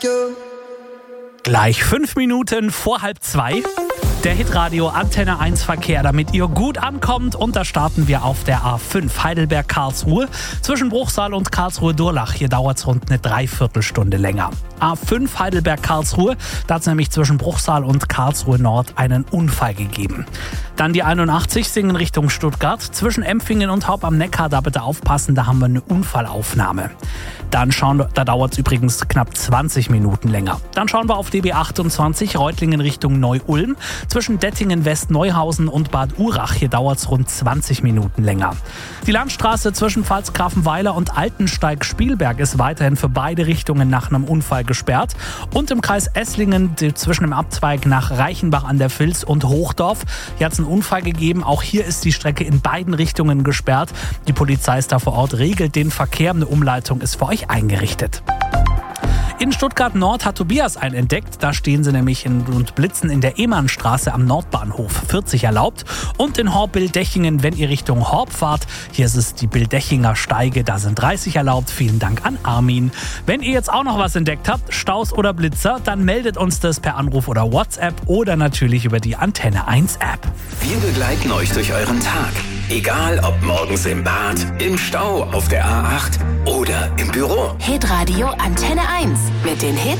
Gleich 5 Minuten vor 1:30. Der Hitradio Antenne 1 Verkehr, damit ihr gut ankommt. Und da starten wir auf der A5 Heidelberg-Karlsruhe. Zwischen Bruchsal und Karlsruhe-Durlach. Hier dauert es rund eine Dreiviertelstunde länger. A5 Heidelberg-Karlsruhe. Da hat es nämlich zwischen Bruchsal und Karlsruhe-Nord einen Unfall gegeben. Dann die 81 Singen Richtung Stuttgart. Zwischen Empfingen und Haupt am Neckar, da bitte aufpassen, da haben wir eine Unfallaufnahme. Da dauert es übrigens knapp 20 Minuten länger. Dann schauen wir auf DB 28 Reutlingen Richtung Neu-Ulm. Zwischen Dettingen, West-Neuhausen und Bad Urach. Hier dauert es rund 20 Minuten länger. Die Landstraße zwischen Pfalzgrafenweiler und Altensteig-Spielberg ist weiterhin für beide Richtungen nach einem Unfall gesperrt. Und im Kreis Esslingen zwischen dem Abzweig nach Reichenbach an der Vils und Hochdorf. Hier hat es einen Unfall gegeben. Auch hier ist die Strecke in beiden Richtungen gesperrt. Die Polizei ist da vor Ort, regelt den Verkehr. Eine Umleitung ist für euch eingerichtet. In Stuttgart Nord hat Tobias einen entdeckt. Da stehen sie nämlich und blitzen in der Ehmannstraße am Nordbahnhof. 40 erlaubt. Und in Horb-Bildechingen, wenn ihr Richtung Horb fahrt, hier ist es die Bildechinger Steige, da sind 30 erlaubt. Vielen Dank an Armin. Wenn ihr jetzt auch noch was entdeckt habt, Staus oder Blitzer, dann meldet uns das per Anruf oder WhatsApp oder natürlich über die Antenne 1 App. Wir begleiten euch durch euren Tag. Egal ob morgens im Bad, im Stau, auf der A8 oder im Büro. Hitradio Antenne 1 mit den Hits